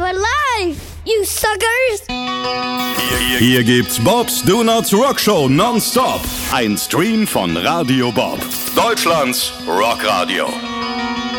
we're live, you suckers! Hier gibt's Bob's Donuts Rockshow nonstop. Ein Stream von Radio Bob. Deutschlands Rockradio.